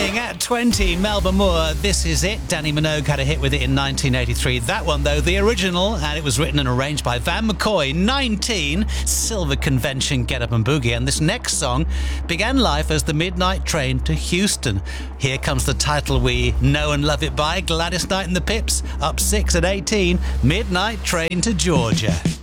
Trending at 20, Melba Moore, This Is It. Danny Minogue had a hit with it in 1983. That one, though, the original, and it was written and arranged by Van McCoy. 19, Silver Convention, Get Up and Boogie. And this next song began life as the midnight train to Houston. Here comes the title we know and love it by, Gladys Knight and the Pips, up 6 at 18, Midnight Train to Georgia.